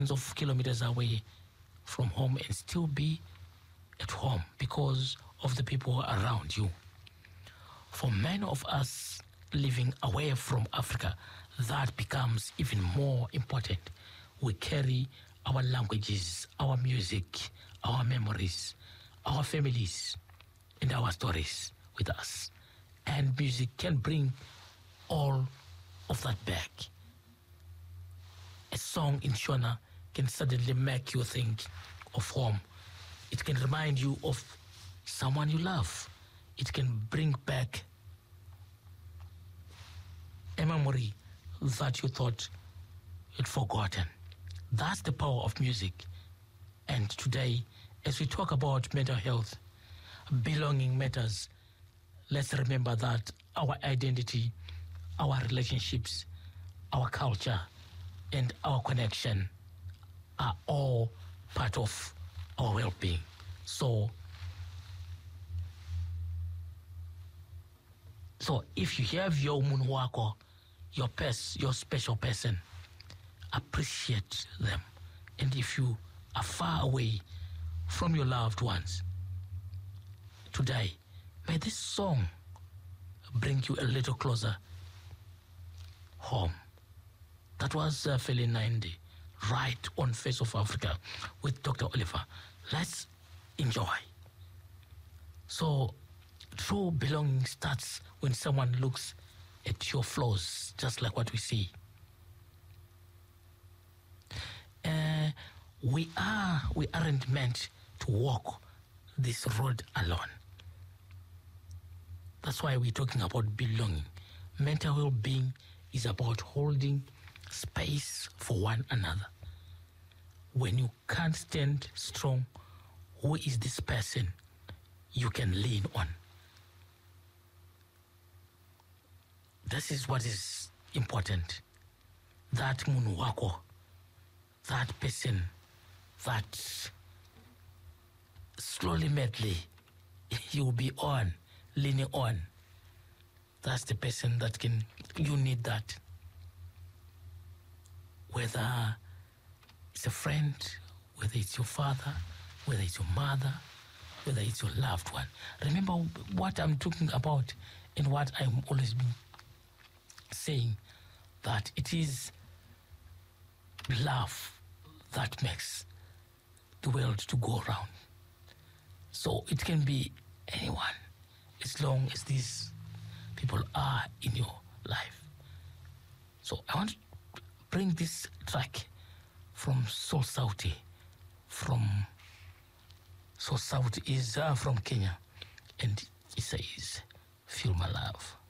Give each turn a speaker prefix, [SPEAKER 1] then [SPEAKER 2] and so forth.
[SPEAKER 1] of kilometers away from home and still be at home because of the people around you. For many of us living away from Africa, that becomes even more important. We carry our languages, our music, our memories, our families, and our stories with us. And music can bring all of that back. A song in Shona can suddenly make you think of home. It can remind you of someone you love. It can bring back a memory that you thought you'd forgotten. That's the power of music. And today, as we talk about mental health, belonging matters. Let's remember that our identity, our relationships, our culture, and our connection are all part of our well-being. So if you have your munwako, your special person, appreciate them. And if you are far away from your loved ones, today, may this song bring you a little closer home. That was Feeling 90, right on Face of Africa with Dr. Oliver. Let's enjoy. So, true belonging starts when someone looks at your flaws, just like what we see. We aren't meant to walk this road alone. That's why we're talking about belonging. Mental well-being is about holding space for one another. When you can't stand strong, who is this person you can lean on? This is what is important. That munwako, that person that slowly, madly, you'll be on, leaning on. That's the person that you need that. Whether it's a friend, whether it's your father, whether it's your mother, whether it's your loved one. Remember what I'm talking about and what I'm always been saying, that it is love that makes the world to go around. So it can be anyone, as long as these people are in your life. So I want to bring this track from Soul Sauti. Soul Sauti is from Kenya, and it says, "Feel My Love."